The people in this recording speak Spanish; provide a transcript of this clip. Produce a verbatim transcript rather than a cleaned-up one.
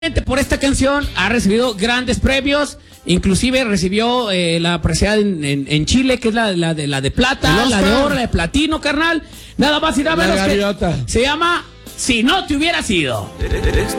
Por esta canción ha recibido grandes premios, inclusive recibió eh, la apreciada en, en, en Chile, que es la, la, de, la de plata, la de oro, la de platino, carnal. Nada más y nada menos que se llama Si no te hubiera sido.